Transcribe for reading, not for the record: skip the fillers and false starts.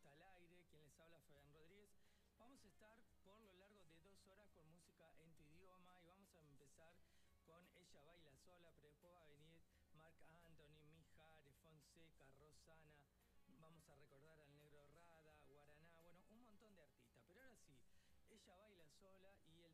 está al aire, quien les habla Fabián Rodríguez. Vamos a estar por lo largo de 2 horas con música en tu idioma y vamos a empezar con Ella Baila Sola, pero después va a venir Marc Anthony, Mijares, Fonseca, Rosana, vamos a recordar al Negro Rada, Guaraná, bueno, un montón de artistas. Pero ahora sí, Ella Baila Sola y el